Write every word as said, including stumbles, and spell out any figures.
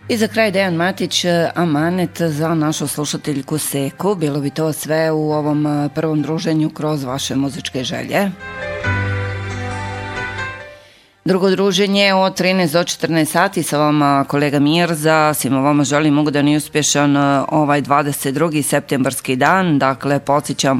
I za kraj Dejan Matić, amanet za našu slušateljku Seku. Bilo bi to sve u ovom prvom druženju kroz vaše muzičke želje. Drugo druženje od trinaest do četrnaest sati sa vama kolega Mirza. Svima vama želim ugodan i uspješan ovaj dvadeset drugi septembarski dan. Dakle, podsjećam